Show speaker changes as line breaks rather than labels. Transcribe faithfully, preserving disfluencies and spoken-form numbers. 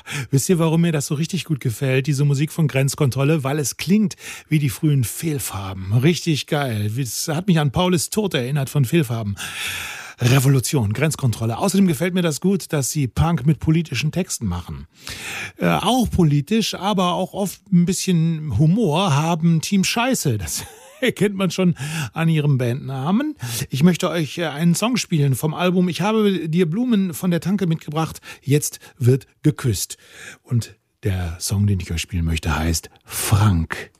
Wisst ihr, warum mir das so richtig gut gefällt, diese Musik von Grenzkontrolle? Weil es klingt wie die frühen Fehlfarben. Richtig geil. Es hat mich an Paulus Tod erinnert von Fehlfarben. Revolution, Grenzkontrolle. Außerdem gefällt mir das gut, dass sie Punk mit politischen Texten machen. Äh, auch politisch, aber auch oft ein bisschen Humor haben Team Scheiße. Das kennt man schon an ihrem Bandnamen. Ich möchte euch einen Song spielen vom Album Ich habe dir Blumen von der Tanke mitgebracht. Jetzt wird geküsst. Und der Song, den ich euch spielen möchte, heißt Frank.